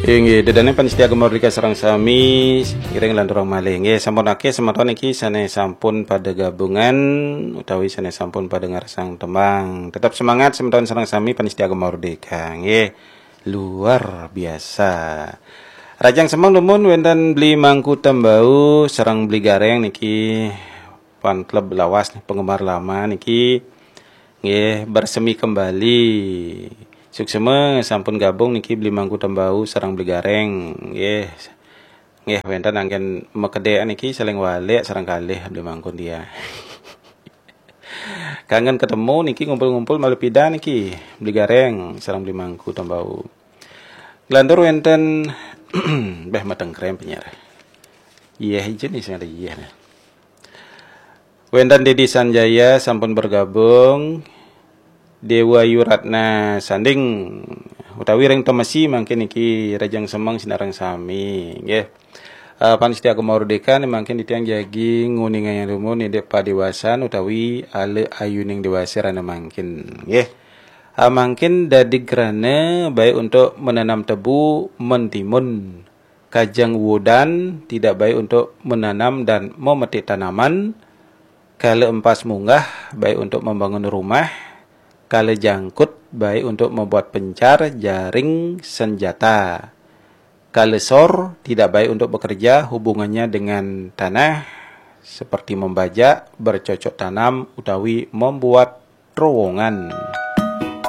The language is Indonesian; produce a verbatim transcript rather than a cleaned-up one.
Inggih dedane panitia Gemardika sareng sami iring lan durung malih nggih sampunake semeton iki sanes sampun pada gabungan utawi sanes sampun pada ngarsang tembang. Tetap semangat semeton sareng sami panitia Gemardika nggih. Luar biasa. Rajang semang lumun wenten beli mangku tembau sareng beli gareng niki fan klub lawas penggemar lama niki nggih bersemi kembali. Suksema sampun gabung niki beli mangku tembau sarang beli gareng nggih nggih wenten anggen mekedek niki saling walik sareng kalih beli mangku dia. Kangen ketemu niki ngumpul-ngumpul malu pida niki beli gareng sarang beli mangku tembau. Glandur wenten beh mateng krem penyar. Iya ijen nih sing ada iya. Wenten Dedi Sanjaya sampun bergabung. Dewa Yuratna sanding utawi ring temesi mangke niki rajang semang sinareng sami nggih. Uh, panitia Gemardika mangke ditiang jagi nguningan lumun ndek padewasan utawi ale ayuning dewasa rana mangkin nggih. Uh, mangkin dadi grana baik untuk menanam tebu mentimun. Kajang wudan tidak baik untuk menanam dan memetik tanaman. Kala empas munggah baik untuk membangun rumah. Kala jangkut baik untuk membuat pencar jaring senjata. Kala sor tidak baik untuk bekerja hubungannya dengan tanah seperti membajak, bercocok tanam utawi membuat terowongan.